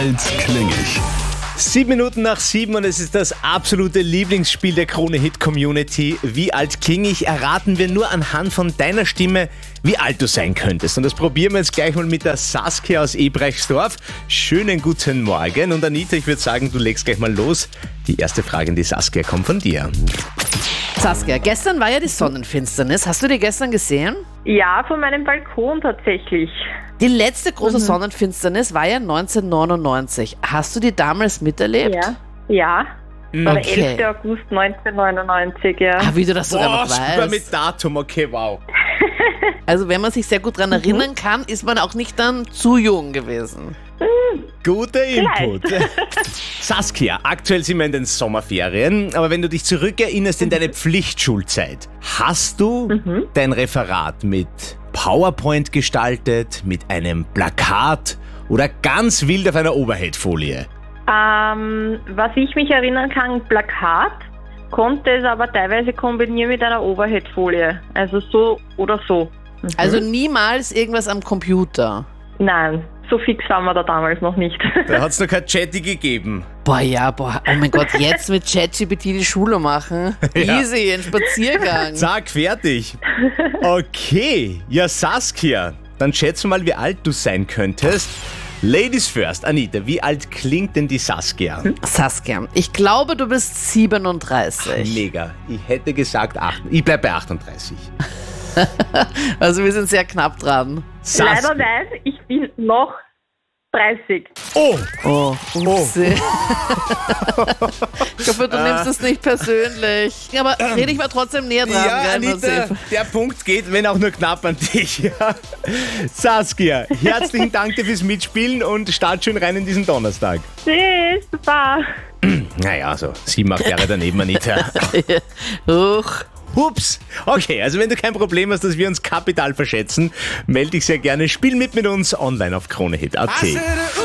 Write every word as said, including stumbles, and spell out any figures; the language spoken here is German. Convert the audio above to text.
alt kling ich? Sieben Minuten nach sieben und es ist das absolute Lieblingsspiel der Krone-Hit-Community. Wie alt klinge ich? Erraten wir nur anhand von deiner Stimme, wie alt du sein könntest. Und das probieren wir jetzt gleich mal mit der Saskia aus Ebrechtsdorf. Schönen guten Morgen. Und Anita, ich würde sagen, du legst gleich mal los. Die erste Frage an die Saskia kommt von dir. Saskia, gestern war ja die Sonnenfinsternis. Hast du die gestern gesehen? Ja, von meinem Balkon tatsächlich. Die letzte große Sonnenfinsternis war ja neunzehnhundertneunundneunzig. Hast du die damals miterlebt? Ja. Ja. War der Okay. elfter August neunzehnhundertneunundneunzig, ja. Ah, wie du das sogar Boah, noch sogar mit weißt. Datum, okay, wow. Also wenn man sich sehr gut daran erinnern kann, ist man auch nicht dann zu jung gewesen. Guter Input. Saskia, aktuell sind wir in den Sommerferien, aber wenn du dich zurückerinnerst in deine Pflichtschulzeit, hast du dein Referat mit PowerPoint gestaltet, mit einem Plakat oder ganz wild auf einer Overhead-Folie? Ähm, was ich mich erinnern kann, Plakat, konnte es aber teilweise kombinieren mit einer Overhead-Folie. Also so oder so. Also niemals irgendwas am Computer. Nein, so fix waren wir da damals noch nicht. Da hat es noch kein Chatty gegeben. Boah, ja, boah, oh mein Gott, jetzt mit ChatGPT die Schule machen. Ja. Easy, ein Spaziergang. Zack, fertig. Okay, ja Saskia, dann schätze mal, wie alt du sein könntest. Ladies first, Anita, wie alt klingt denn die Saskia? Saskia, ich glaube, du bist siebenunddreißig. Mega, ich hätte gesagt, acht, ich bleib bei achtunddreißig. Also wir sind sehr knapp dran. Sas- Leider nein, ich bin noch dreißig. Oh, Oh, upsi. Ich hoffe, du nimmst es nicht persönlich. Aber Friedrich war trotzdem näher dran. ja, gell, Anita, Massiv. der Punkt geht, wenn auch nur knapp an dich. Ja. Saskia, herzlichen Dank dir fürs Mitspielen und start schön rein in diesen Donnerstag. Tschüss, super. Naja, so sieben, acht Jahre daneben, Anita. Huch. Hups. Okay, also wenn du kein Problem hast, dass wir uns kapital verschätzen, melde dich sehr gerne. Spiel mit mit uns online auf Krone Hit Punkt at.